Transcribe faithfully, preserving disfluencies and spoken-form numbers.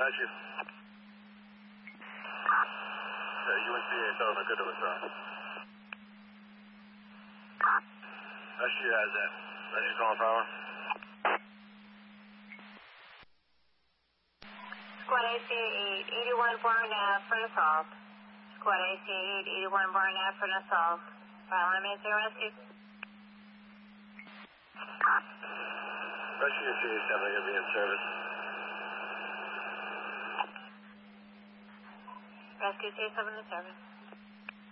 got you. Uh, U N C eight seven, good to withdraw. Rescue has that. Rescue calling power. Squad A C eight, eighty-one Barn Ave for an assault. Squad A C eight, eighty-one Barn Ave for an assault. File M eight zero rescue. Rescue C eight seven going to be in service. Rescue C eight seven in service.